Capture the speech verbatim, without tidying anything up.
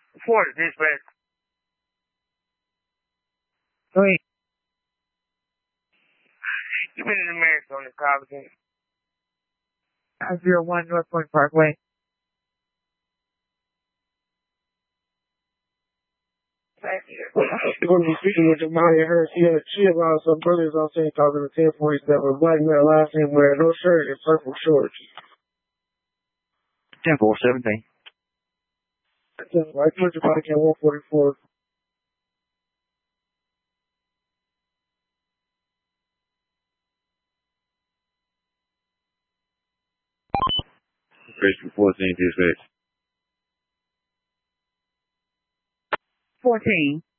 Forty dispatch. Three. You been in the marriage on the college. five oh one North Point Parkway. You're going to be speaking with Jamaya Hurst. She had she allowed some brothers on Saint Thomas in ten forty-seven. Black male last name wear no shirt and purple shorts. ten four seventeen. Right towards your body at one forty-four. Christian fourteen dispatch. fourteen.